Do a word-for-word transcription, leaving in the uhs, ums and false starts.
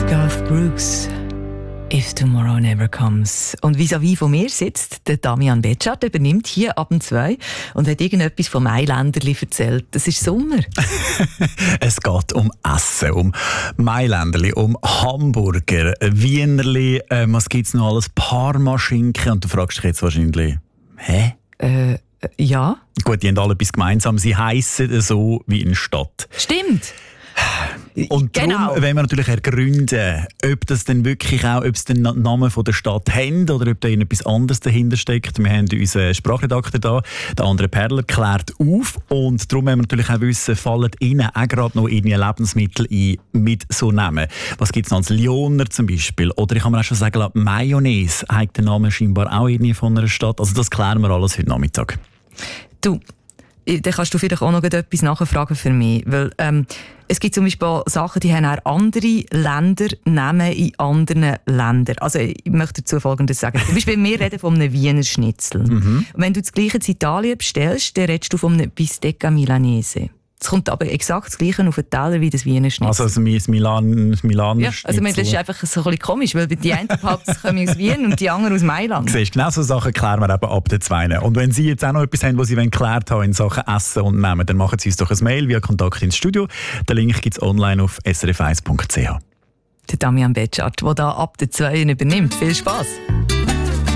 Garth Brooks. If Tomorrow Never Comes. Und vis-à-vis von mir sitzt der Damian Betschart, der übernimmt hier ab und zwei und hat irgendetwas vom Mailänderli erzählt. Das ist Sommer. Es geht um Essen, um Mailänderli, um Hamburger, Wienerli, äh, was gibt es noch alles? Parmaschinken. Und du fragst dich jetzt wahrscheinlich, hä? Äh, ja. Gut, die haben alle etwas gemeinsam. Sie heissen so wie in Stadt. Stimmt. Und darum genau. wollen wir natürlich ergründen, ob das denn wirklich auch, ob es den Namen von der Stadt haben oder ob da etwas anderes dahinter steckt. Wir haben unseren Sprachredakteur da, der André Perler, klärt auf. Und darum wollen wir natürlich auch wissen, fallen Ihnen auch gerade noch irgendwie Lebensmittel ein mit so Namen? Was gibt es noch als Lyoner zum Beispiel? Oder ich kann mir auch schon sagen, Mayonnaise hat den Namen scheinbar auch irgendwie von einer Stadt. Also das klären wir alles heute Nachmittag. Du, dann kannst du vielleicht auch noch etwas nachfragen für mich. Weil, ähm, es gibt zum Beispiel Sachen, die haben auch andere Länder Namen in anderen Ländern. Also ich möchte dazu Folgendes sagen. Zum Beispiel, wir reden von einem Wiener Schnitzel. Mhm. Wenn du das Gleiche in Italien bestellst, dann redest du von einem Bistecca Milanese. Es kommt aber exakt das Gleiche auf den Teller wie das Wiener Schnitzel. Also das Milan, Milan ja, also das ist einfach so ein bisschen komisch, weil die einen behaupten, sie kommen aus Wien und die anderen aus Mailand. Siehst, genau so Sachen klären wir eben ab den Zweien. Und wenn Sie jetzt auch noch etwas haben, was Sie geklärt haben in Sachen Essen und Nehmen, dann machen Sie uns doch ein Mail via Kontakt ins Studio. Den Link gibt es online auf s r f eins punkt c h. Der Damian Betschart, der da ab den Zweien übernimmt. Viel Spass!